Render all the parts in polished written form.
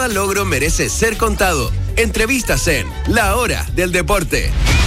Cada logro merece ser contado. Entrevistas en La Hora del Deporte.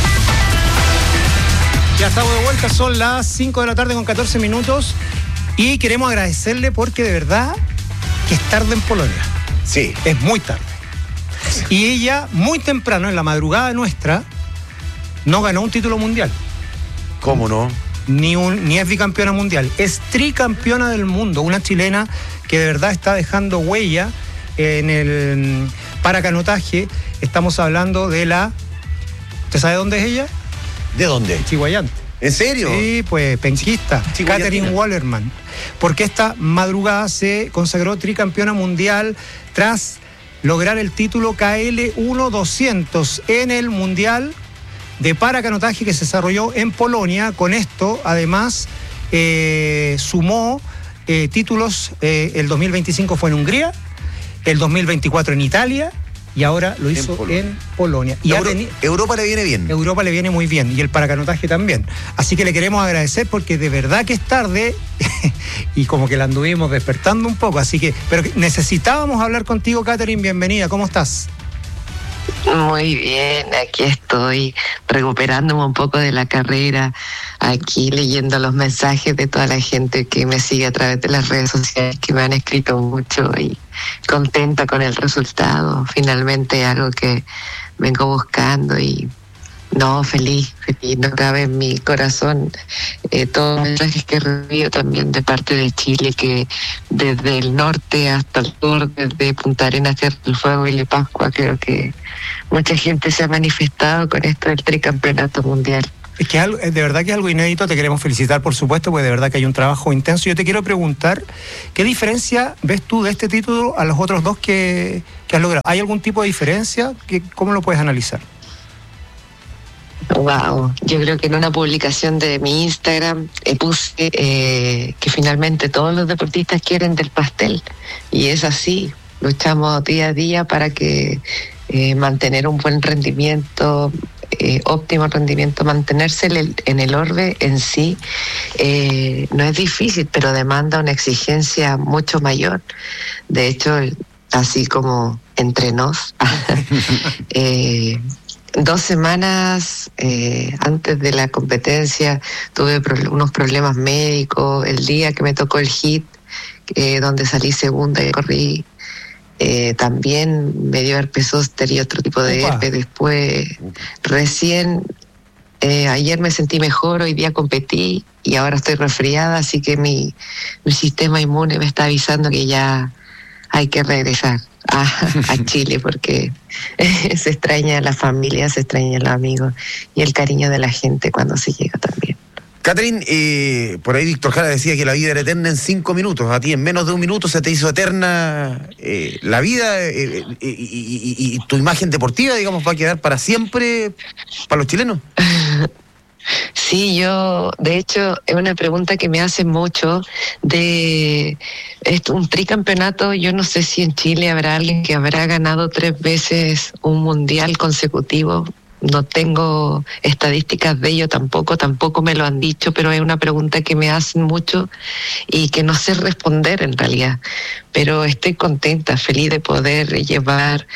Ya estamos de vuelta, son las 5 de la tarde con 14 minutos y queremos agradecerle porque de verdad que es tarde en Polonia. Sí. Es muy tarde. Y ella, muy temprano, en la madrugada nuestra, no ganó un título mundial. ¿Cómo no? Ni es bicampeona mundial. Es tricampeona del mundo. Una chilena que de verdad está dejando huella en el paracanotaje. Estamos hablando de la... ¿Usted sabe dónde es ella? ¿De dónde? Chihuayante. ¿En serio? Sí, pues penquista, Katherine Wallerman. Porque esta madrugada se consagró tricampeona mundial tras lograr el título KL1 200 en el Mundial de Paracanotaje que se desarrolló en Polonia. Con esto, además, sumó títulos. El 2025 fue en Hungría, el 2024 en Italia, y ahora lo hizo en Polonia. Y Europa le viene bien. Europa le viene muy bien, y el paracanotaje también. Así que le queremos agradecer porque de verdad que es tarde y como que la anduvimos despertando un poco. Así que, pero necesitábamos hablar contigo, Katherine. Bienvenida, ¿cómo estás? Muy bien, aquí estoy recuperándome un poco de la carrera, aquí leyendo los mensajes de toda la gente que me sigue a través de las redes sociales, que me han escrito mucho, y contenta con el resultado. Finalmente algo que vengo buscando y feliz, no cabe en mi corazón todos los mensajes que he recibido también de parte de Chile, que desde el norte hasta el sur, desde Punta Arenas, Tierra del Fuego y Le Pascua, creo que mucha gente se ha manifestado con esto del tricampeonato mundial. Es que de verdad que es algo inédito. Te queremos felicitar, por supuesto, porque de verdad que hay un trabajo intenso. Yo te quiero preguntar, ¿qué diferencia ves tú de este título a los otros dos que has logrado? ¿Hay algún tipo de diferencia? ¿Cómo lo puedes analizar? Wow, yo creo que en una publicación de mi Instagram puse que finalmente todos los deportistas quieren del pastel, y es así. Luchamos día a día para que mantener un buen rendimiento, óptimo rendimiento, mantenerse en el orbe en sí no es difícil, pero demanda una exigencia mucho mayor. De hecho, así como entre nos, 2 semanas antes de la competencia tuve unos problemas médicos. El día que me tocó el hit, donde salí segunda y corrí, también me dio herpes zóster y otro tipo de herpes. Después, recién, ayer me sentí mejor, hoy día competí y ahora estoy resfriada, así que mi sistema inmune me está avisando que ya hay que regresar a Chile, porque se extraña la familia, se extraña los amigos y el cariño de la gente cuando se llega también. Katherine, por ahí Víctor Jara decía que la vida era eterna en 5 minutos. A ti en menos de 1 minuto se te hizo eterna la vida, y tu imagen deportiva, digamos, va a quedar para siempre para los chilenos. Sí, de hecho, es una pregunta que me hacen mucho de un tricampeonato. Yo no sé si en Chile habrá alguien que habrá ganado 3 veces un mundial consecutivo. No tengo estadísticas de ello tampoco me lo han dicho, pero es una pregunta que me hacen mucho y que no sé responder en realidad. Pero estoy contenta, feliz de poder llevar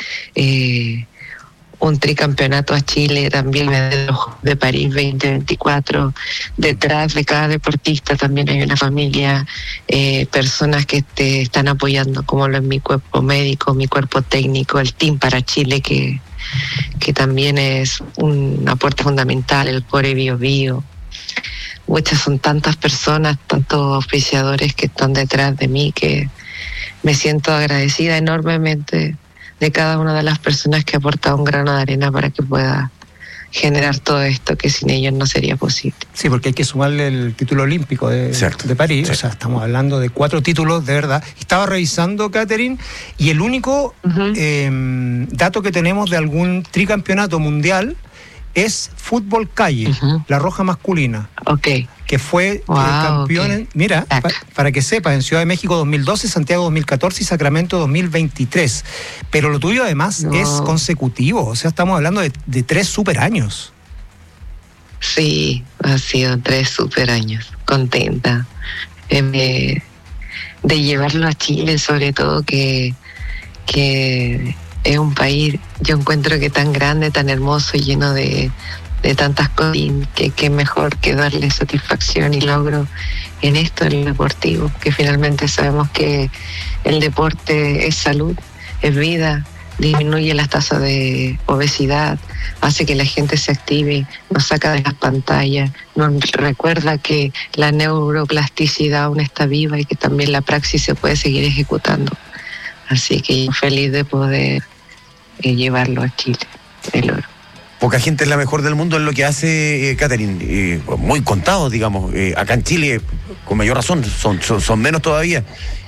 un tricampeonato a Chile, también de París 2024. Detrás de cada deportista también hay una familia, personas que te están apoyando, como lo es mi cuerpo médico, mi cuerpo técnico, el Team para Chile, que también es un aporte fundamental, el Core Bio. Son tantas personas, tantos auspiciadores que están detrás de mí, que me siento agradecida enormemente de cada una de las personas que ha aportado un grano de arena para que pueda generar todo esto, que sin ellos no sería posible. Sí, porque hay que sumarle el título olímpico de París. Sí. O sea, estamos hablando de 4 títulos, de verdad. Estaba revisando, Katherine, y el único dato que tenemos de algún tricampeonato mundial es fútbol calle, la roja masculina. Que fue campeón, mira, para que sepas, en Ciudad de México 2012, Santiago 2014 y Sacramento 2023. Pero lo tuyo además es consecutivo, o sea, estamos hablando de 3 super años. Sí, ha sido 3 super años, contenta de llevarlo a Chile, sobre todo que que es un país, yo encuentro que tan grande, tan hermoso, lleno de tantas cosas, que mejor que darle satisfacción y logro en esto, en lo deportivo, que finalmente sabemos que el deporte es salud, es vida, disminuye las tasas de obesidad, hace que la gente se active, nos saca de las pantallas, nos recuerda que la neuroplasticidad aún está viva y que también la praxis se puede seguir ejecutando. Así que feliz de poder llevarlo a Chile, el oro. Poca gente es la mejor del mundo en lo que hace, Catherine, muy contados, digamos. Acá en Chile, con mayor razón, son menos todavía.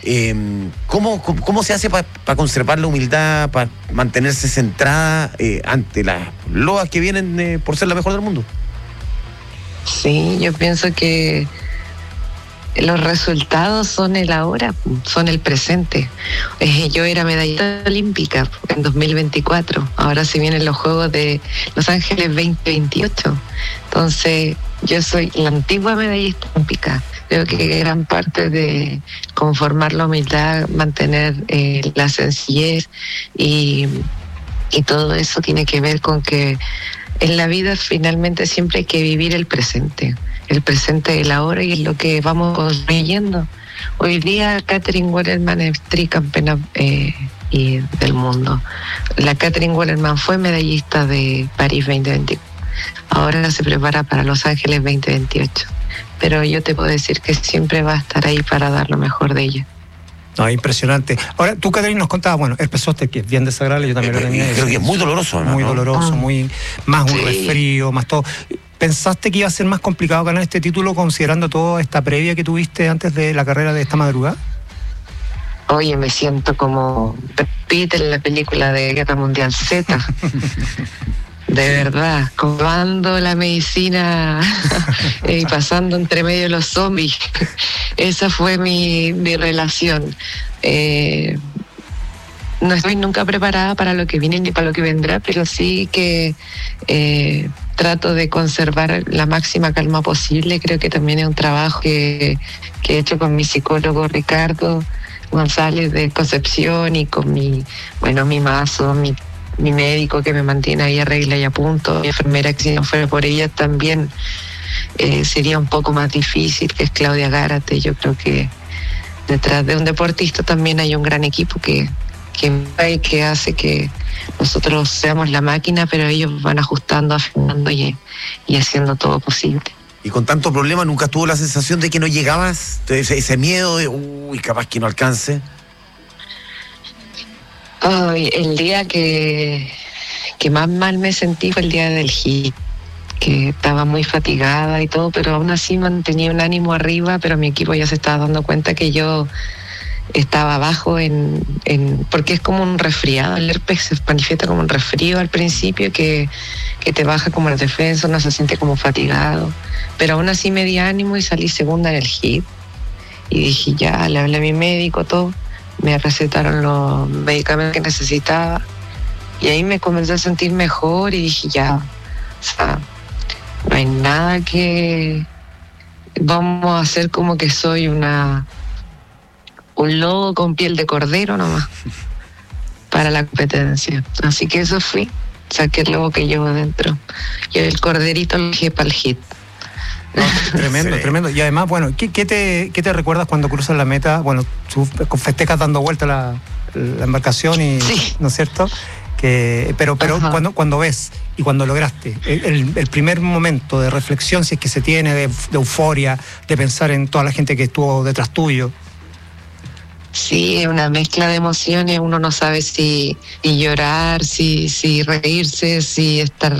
¿Cómo se hace para conservar la humildad, para mantenerse centrada ante las loas que vienen por ser la mejor del mundo? Sí, yo pienso que los resultados son el ahora, son el presente. Yo era medallista olímpica en 2024, ahora se vienen los Juegos de Los Ángeles 2028. Entonces, yo soy la antigua medallista olímpica. Creo que gran parte de conformar la humildad, mantener la sencillez y todo eso tiene que ver con que en la vida finalmente siempre hay que vivir el presente. El presente es ahora y es lo que vamos construyendo. Hoy día Katherine Wellerman es tricampeona del mundo. La Katherine Wellerman fue medallista de París 2024. Ahora se prepara para Los Ángeles 2028. Pero yo te puedo decir que siempre va a estar ahí para dar lo mejor de ella. No, impresionante. Ahora, tú, Catherine, nos contabas, bueno, el pesote, que es bien desagradable, yo también lo tenía. Creo que es muy doloroso, ¿no? Muy doloroso, más un resfrío, más todo. ¿Pensaste que iba a ser más complicado ganar este título considerando toda esta previa que tuviste antes de la carrera de esta madrugada? Oye, me siento como Peter en la película de Guerra Mundial Z. De verdad, comprobando la medicina y pasando entre medio de los zombies. Esa fue mi relación. No estoy nunca preparada para lo que viene ni para lo que vendrá, pero sí que trato de conservar la máxima calma posible. Creo que también es un trabajo que he hecho con mi psicólogo Ricardo González de Concepción y con mi mazo, mi médico que me mantiene ahí a regla y a punto, mi enfermera que si no fuera por ella también sería un poco más difícil, que es Claudia Gárate. Yo creo que detrás de un deportista también hay un gran equipo que hace que nosotros seamos la máquina, pero ellos van ajustando, afinando y haciendo todo posible. Y con tanto problema, ¿nunca tuvo la sensación de que no llegabas? Ese miedo de, capaz que no alcance. El día que más mal me sentí fue el día del hit, que estaba muy fatigada y todo, pero aún así mantenía un ánimo arriba, pero mi equipo ya se estaba dando cuenta que yo estaba abajo porque es como un resfriado. El herpes se manifiesta como un resfrío al principio que te baja como la defensa, uno se siente como fatigado, pero aún así me di ánimo y salí segunda en el hit y dije ya, le hablé a mi médico, todo, me recetaron los medicamentos que necesitaba y ahí me comencé a sentir mejor y dije ya, o sea, no hay nada que vamos a hacer como que soy un lobo con piel de cordero nomás para la competencia. Así que eso fui, saqué el lobo que llevo dentro y el corderito lo dejé para el hit. Tremendo, sí. Tremendo. Y además, bueno, ¿qué te recuerdas cuando cruzas la meta? Bueno, tú festejas dando vuelta la embarcación y, sí, ¿no es cierto? Pero cuando ves y cuando lograste el primer momento de reflexión, si es que se tiene, de euforia, de pensar en toda la gente que estuvo detrás tuyo. Sí, es una mezcla de emociones. Uno no sabe si llorar, si reírse, si estar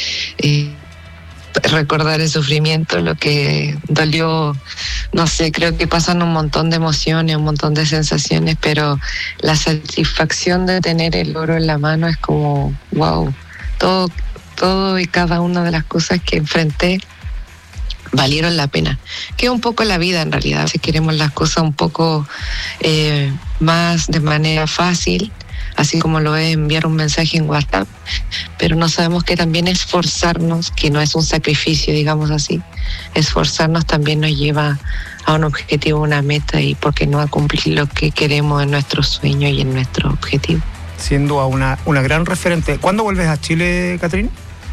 recordar el sufrimiento, lo que dolió. No sé, creo que pasan un montón de emociones, un montón de sensaciones, pero la satisfacción de tener el oro en la mano es como wow, todo y cada una de las cosas que enfrenté valieron la pena, que es un poco la vida en realidad. Si queremos las cosas un poco más de manera fácil, así como lo es enviar un mensaje en WhatsApp, pero no sabemos que también esforzarnos, que no es un sacrificio, digamos así, esforzarnos también nos lleva a un objetivo, una meta, y por qué no a cumplir lo que queremos en nuestro sueño y en nuestro objetivo. siendo una gran referente. ¿Cuándo vuelves a Chile, Catherine?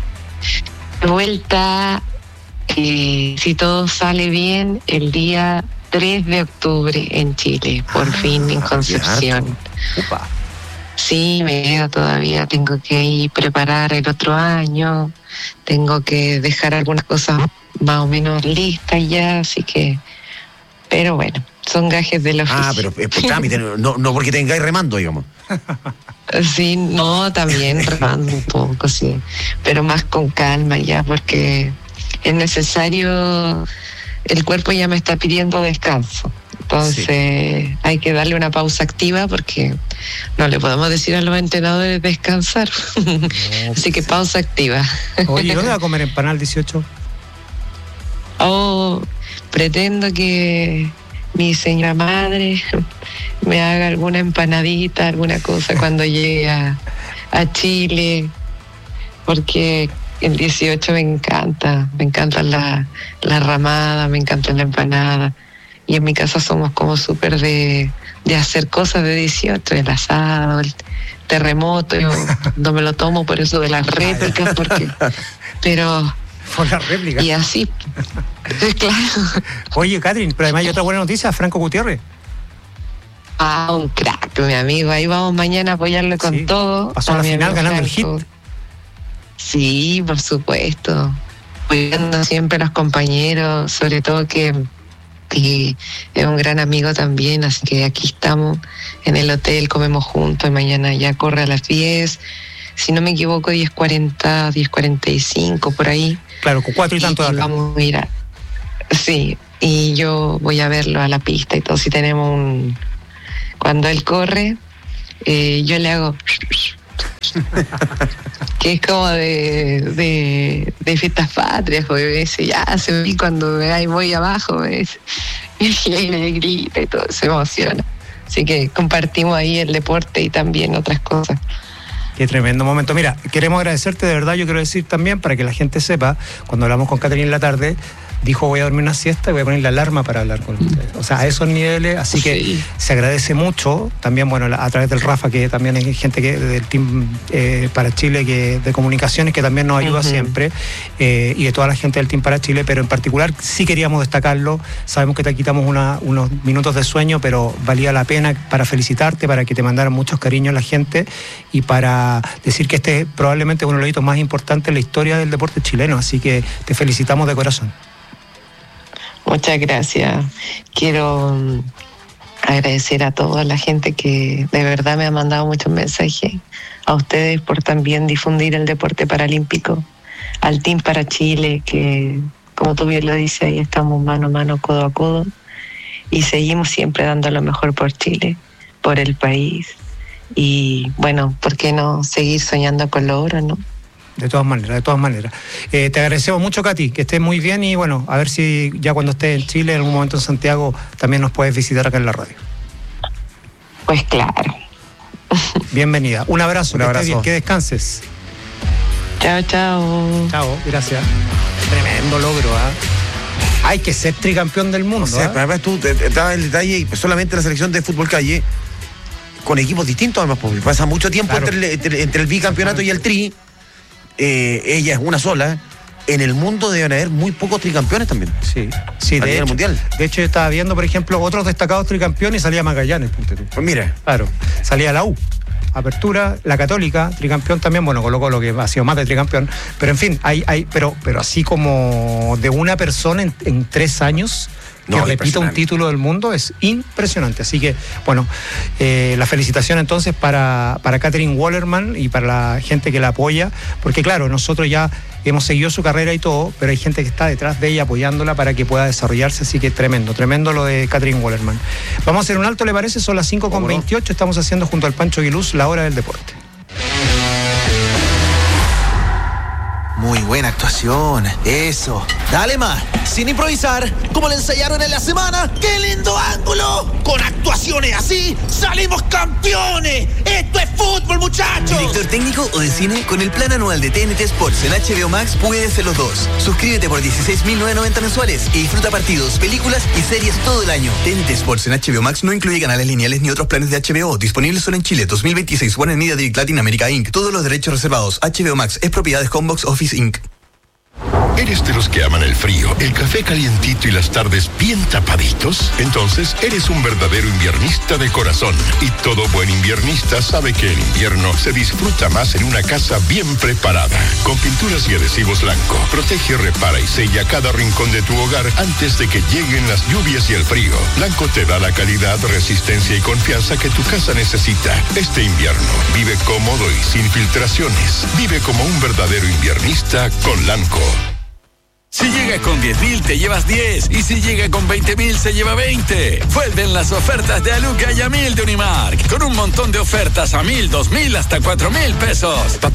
Vuelta, si todo sale bien, el día 3 de octubre en Chile, por fin en Concepción. Sí, me queda todavía, tengo que ir preparar el otro año, tengo que dejar algunas cosas más o menos listas ya, así que, pero bueno, son gajes del oficio. Pero es trámite, no porque tengáis remando, digamos. Sí, no, también remando un poco, sí, pero más con calma ya, porque es necesario, el cuerpo ya me está pidiendo descanso. Entonces hay que darle una pausa activa porque no le podemos decir a los entrenadores descansar. Así que pausa activa. Oye, ¿dónde va a comer empanada el 18? Pretendo que mi señora madre me haga alguna empanadita, alguna cosa cuando llegue a Chile, porque el 18 me encanta la ramada, me encanta la empanada. Y en mi casa somos como súper de hacer cosas de 18, el asado, el terremoto. Yo no me lo tomo por eso de las réplicas, pero... Por las réplicas. Y así, claro. Oye, Catherine, pero además hay otra buena noticia, Franco Gutiérrez. Un crack, mi amigo. Ahí vamos mañana a apoyarle con todo. Pasó a la final ganando el hit. Sí, por supuesto. Cuidando siempre a los compañeros, sobre todo que es un gran amigo también, así que aquí estamos en el hotel, comemos juntos y mañana ya corre a las 10, si no me equivoco 10:40, 10:45 por ahí. Claro, con 4 y tanto de acá. Vamos a ir sí, y yo voy a verlo a la pista y todo. Si tenemos cuando él corre, yo le hago que es como de fiestas patrias, porque me dice, ya se ve cuando ahí voy abajo, me dice, y ahí le grita y todo, se emociona. Así que compartimos ahí el deporte y también otras cosas. Qué tremendo momento. Mira, queremos agradecerte de verdad, yo quiero decir también, para que la gente sepa, cuando hablamos con Catherine en la tarde, dijo voy a dormir una siesta y voy a poner la alarma para hablar con ustedes. O sea, a esos niveles, así que se agradece mucho. También, bueno, a través del Rafa, que también hay gente del Team para Chile, que de comunicaciones, que también nos ayuda siempre, y de toda la gente del Team para Chile, pero en particular sí queríamos destacarlo. Sabemos que te quitamos unos minutos de sueño, pero valía la pena para felicitarte, para que te mandaran muchos cariños la gente y para decir que este es probablemente uno de los hitos más importantes en la historia del deporte chileno, así que te felicitamos de corazón. Muchas gracias. Quiero agradecer a toda la gente que de verdad me ha mandado muchos mensajes, a ustedes por también difundir el deporte paralímpico, al Team para Chile, que como tú bien lo dices, ahí estamos mano a mano, codo a codo, y seguimos siempre dando lo mejor por Chile, por el país, y bueno, ¿por qué no seguir soñando con lo oro, no? De todas maneras. Te agradecemos mucho, Katy, que estés muy bien y bueno, a ver si ya cuando estés en Chile, en algún momento en Santiago, también nos puedes visitar acá en la radio. Pues claro. Bienvenida. Un abrazo. Bien, que descanses. Chao. Chao, gracias. Tremendo logro, Hay que ser tricampeón del mundo. O sea, además tú te dabas el detalle, solamente la selección de fútbol calle, con equipos distintos además, porque pasa mucho tiempo entre el bicampeonato y el tri. Ella es una sola. En el mundo deben haber muy pocos tricampeones también. Sí, de hecho, mundial. De hecho, yo estaba viendo, por ejemplo, otros destacados tricampeones y salía Magallanes. Pues mira. Claro, salía la U. Apertura, la Católica, tricampeón también, bueno, Colo-Colo que ha sido más de tricampeón, pero en fin, pero así como de una persona en 3 años que repita un título del mundo es impresionante. Así que, bueno, la felicitación entonces para Catherine Wallerman y para la gente que la apoya, porque claro, nosotros ya hemos seguido su carrera y todo, pero hay gente que está detrás de ella apoyándola para que pueda desarrollarse, así que tremendo lo de Catherine Wallerman. Vamos a hacer un alto, ¿le parece? Son las 5:28, estamos haciendo junto al Pancho Aguiluz la hora del deporte. Muy buena actuación, eso. Dale más, sin improvisar, como le ensayaron en la semana. ¡Qué lindo ángulo! Con actuaciones así, ¡salimos campeones! ¡Esto es fútbol, muchachos! Mi Víctor director técnico o de cine? Con el plan anual de TNT Sports en HBO Max puedes ser los dos. Suscríbete por 16.990 mensuales y disfruta partidos, películas y series todo el año. TNT Sports en HBO Max no incluye canales lineales ni otros planes de HBO. Disponibles solo en Chile. 2026. Warner Media Direct Latin America Inc. Todos los derechos reservados. HBO Max es propiedad de Homebox Office Inc. ¿Eres de los que aman el frío, el café calientito y las tardes bien tapaditos? Entonces, eres un verdadero inviernista de corazón. Y todo buen inviernista sabe que el invierno se disfruta más en una casa bien preparada. Con pinturas y adhesivos Lanco, protege, repara y sella cada rincón de tu hogar antes de que lleguen las lluvias y el frío. Lanco te da la calidad, resistencia y confianza que tu casa necesita. Este invierno, vive cómodo y sin filtraciones. Vive como un verdadero inviernista con Lanco. Si llega con 10.000 te llevas 10 y si llega con 20.000 se lleva 20. Vuelven las ofertas de Aluca y a 1.000 de Unimark con un montón de ofertas a 1.000, 2.000 hasta 4.000 pesos.